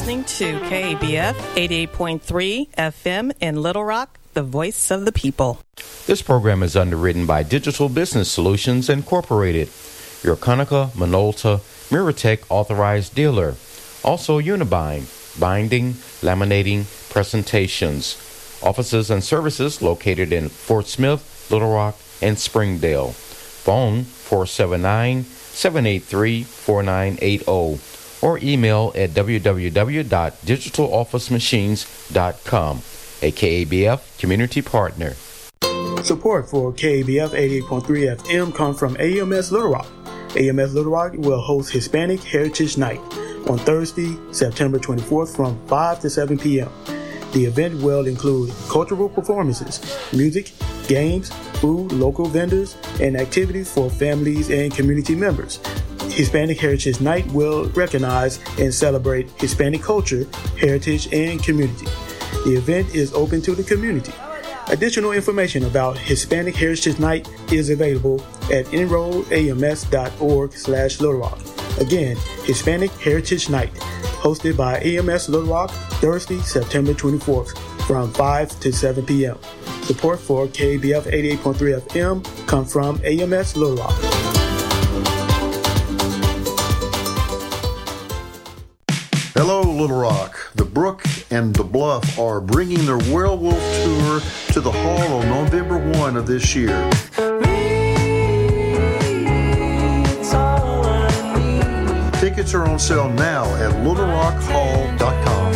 listening to KABF 88.3 FM in Little Rock, the voice of the people. This program is underwritten by Digital Business Solutions Incorporated, your Conica Minolta Miratech authorized dealer. Also Unibind, binding, laminating, presentations. Offices and services located in Fort Smith, Little Rock, and Springdale. Phone 479-783-4980 or email at www.digitalofficemachines.com. A KABF community partner. Support for KABF 88.3 FM comes from AMS Little Rock. AMS Little Rock will host Hispanic Heritage Night on Thursday, September 24th from 5 to 7 p.m. The event will include cultural performances, music, games, food, local vendors, and activities for families and community members. Hispanic Heritage Night will recognize and celebrate Hispanic culture, heritage, and community. The event is open to the community. Additional information about Hispanic Heritage Night is available at enrollams.org/Little Rock. Again, Hispanic Heritage Night, hosted by AMS Little Rock, Thursday, September 24th, from 5 to 7 p.m. Support for KABF 88.3 FM comes from AMS Little Rock. Hello, Little Rock. The Brook and the Bluff are bringing their Werewolf Tour to the Hall on November 1 of this year. Tickets are on sale now at littlerockhall.com.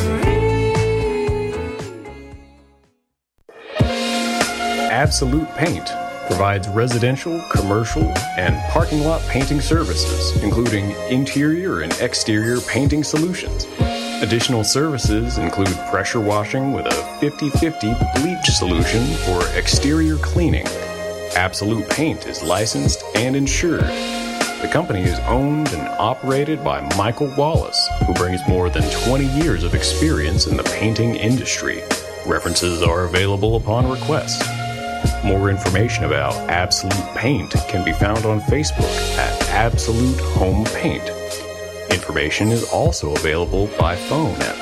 Absolute Paint provides residential, commercial, and parking lot painting services, including interior and exterior painting solutions. Additional services include pressure washing with a 50/50 bleach solution for exterior cleaning. Absolute Paint is licensed and insured. The company is owned and operated by Michael Wallace, who brings more than 20 years of experience in the painting industry. References are available upon request. More information about Absolute Paint can be found on Facebook at Absolute Home Paint. Information is also available by phone at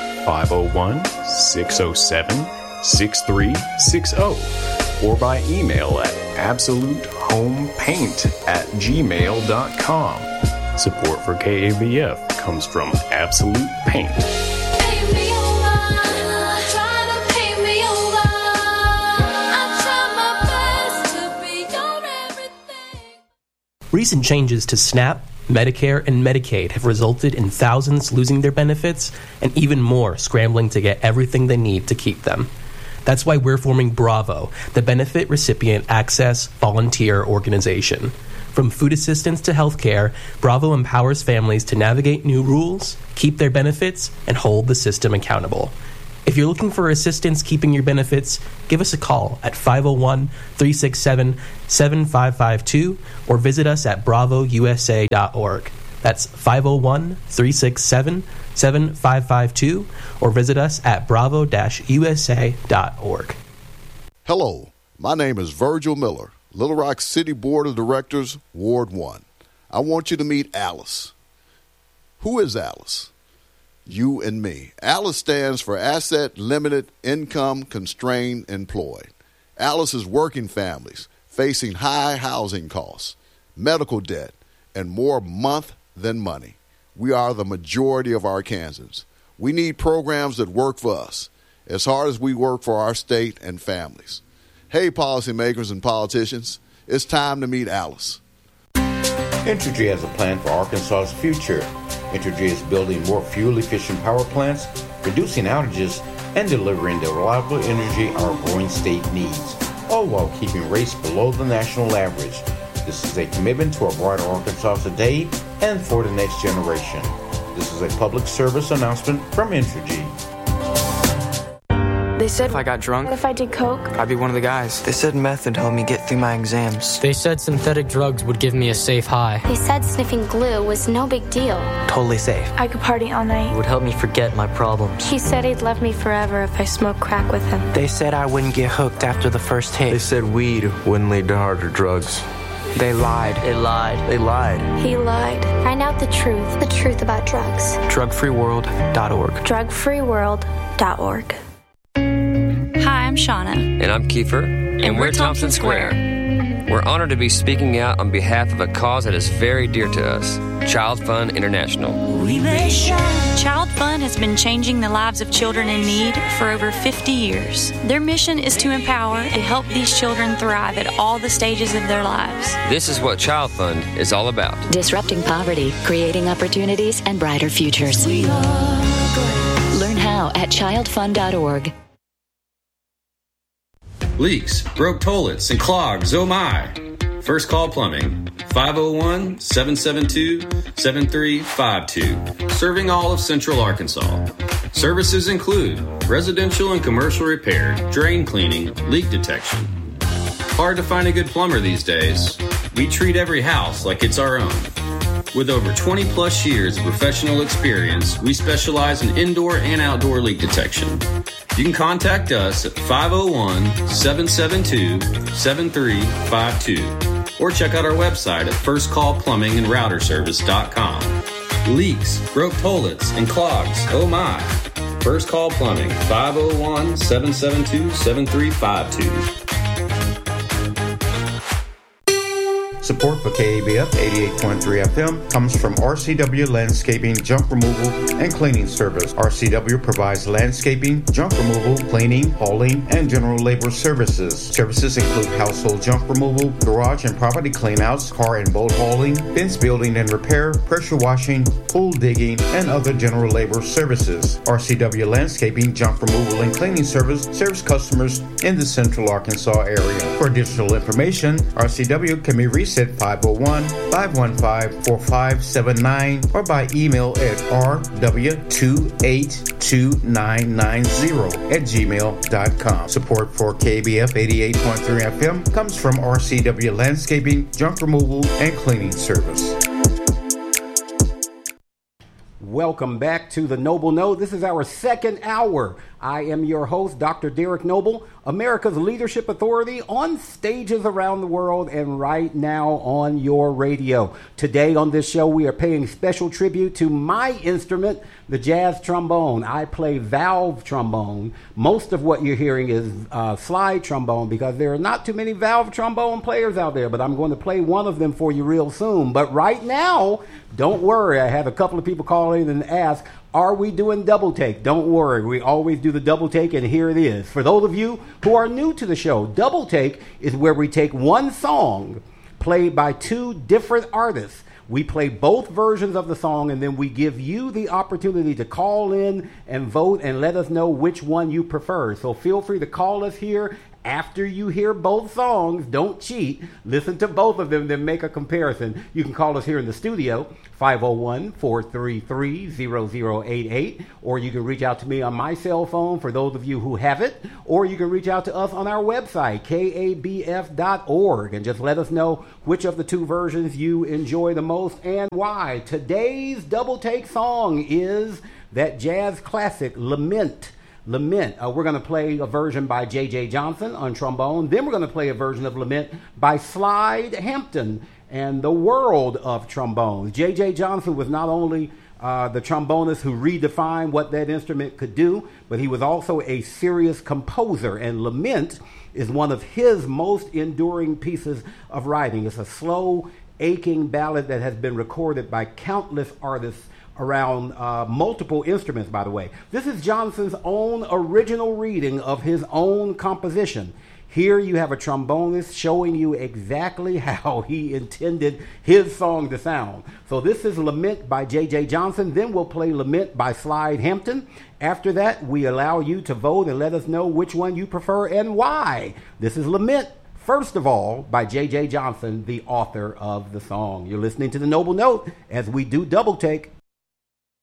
501-607-6360 or by email at absolutehomepaint@gmail.com. Support for KABF comes from Absolute Paint. Recent changes to SNAP, Medicare, and Medicaid have resulted in thousands losing their benefits and even more scrambling to get everything they need to keep them. That's why we're forming Bravo, the Benefit Recipient Access Volunteer Organization. From food assistance to healthcare, Bravo empowers families to navigate new rules, keep their benefits, and hold the system accountable. If you're looking for assistance keeping your benefits, give us a call at 501-367-7552 or visit us at bravousa.org. That's 501-367-7552 or visit us at bravo-usa.org. Hello, my name is Virgil Miller, Little Rock City Board of Directors, Ward 1. I want you to meet Alice. Who is Alice? You and me. ALICE stands for Asset Limited Income Constrained Employed. ALICE is working families facing high housing costs, medical debt, and more month than money. We are the majority of Arkansans. We need programs that work for us, as hard as we work for our state and families. Hey, policymakers and politicians, it's time to meet Alice. Entergy has a plan for Arkansas's future. Entergy is building more fuel-efficient power plants, reducing outages, and delivering the reliable energy our growing state needs, all while keeping rates below the national average. This is a commitment to a brighter Arkansas today and for the next generation. This is a public service announcement from Entergy. They said if I got drunk, what if I did coke? I'd be one of the guys. They said meth would help me get through my exams. They said synthetic drugs would give me a safe high. They said sniffing glue was no big deal. Totally safe. I could party all night. It would help me forget my problems. He said he'd love me forever if I smoked crack with him. They said I wouldn't get hooked after the first hit. They said weed wouldn't lead to harder drugs. They lied. They lied. They lied. He lied. Find out the truth about drugs. Drugfreeworld.org. Drugfreeworld.org. Hi, I'm Shauna. And I'm Kiefer. And we're Thompson Square. We're honored to be speaking out on behalf of a cause that is very dear to us, Child Fund International. Child Fund has been changing the lives of children in need for over 50 years. Their mission is to empower and help these children thrive at all the stages of their lives. This is what Child Fund is all about. Disrupting poverty, creating opportunities and brighter futures. Learn how at childfund.org. Leaks, broke toilets, and clogs, oh my. First Call Plumbing, 501-772-7352. Serving all of Central Arkansas. Services include residential and commercial repair, drain cleaning, leak detection. Hard to find a good plumber these days. We treat every house like it's our own. With over 20 plus years of professional experience, we specialize in indoor and outdoor leak detection. You can contact us at 501-772-7352 or check out our website at firstcallplumbingandrouterservice.com. Leaks, broke toilets, and clogs, oh my. First Call Plumbing, 501-772-7352. Support for KABF 88.3 FM comes from RCW Landscaping Junk Removal and Cleaning Service. RCW provides landscaping, junk removal, cleaning, hauling, and general labor services. Services include household junk removal, garage and property cleanouts, car and boat hauling, fence building and repair, pressure washing, pool digging, and other general labor services. RCW Landscaping Junk Removal and Cleaning Service serves customers in the Central Arkansas area. For additional information, RCW can be reached at 501-515-4579 or by email at rw282990 Support for KBF 88.3 FM comes from RCW Landscaping, Junk Removal, and Cleaning Service. Welcome back to the Noble Note. This is our second hour. I am your host, Dr. Derek Noble, America's leadership authority on stages around the world and right now on your radio. Today on this show, we are paying special tribute to my instrument, the jazz trombone. I play valve trombone. Most of what you're hearing is slide trombone because there are not too many valve trombone players out there, but I'm going to play one of them for you real soon. But right now, don't worry. I had a couple of people call in and ask, are we doing double take? Don't worry. We always do the double take, and here it is. For those of you who are new to the show, double take is where we take one song played by two different artists. We play both versions of the song, and then we give you the opportunity to call in and vote and let us know which one you prefer. So feel free to call us here after you hear both songs. Don't cheat. Listen to both of them, then make a comparison. You can call us here in the studio, 501-433-0088, or you can reach out to me on my cell phone for those of you who have it, or you can reach out to us on our website, kabf.org, and just let us know which of the two versions you enjoy the most and why. Today's double take song is that jazz classic, Lament. Lament. We're going to play a version by J.J. Johnson on trombone. Then we're going to play a version of Lament by Slide Hampton and the world of trombones. J.J. Johnson was not only the trombonist who redefined what that instrument could do, but he was also a serious composer. And Lament is one of his most enduring pieces of writing. It's a slow, aching ballad that has been recorded by countless artists around multiple instruments, by the way. This is Johnson's own original reading of his own composition. Here you have a trombonist showing you exactly how he intended his song to sound. So this is Lament by J.J. Johnson. Then we'll play Lament by Slide Hampton. After that, we allow you to vote and let us know which one you prefer and why. This is Lament, first of all, by J.J. Johnson, the author of the song. You're listening to The Noble Note as we do double take.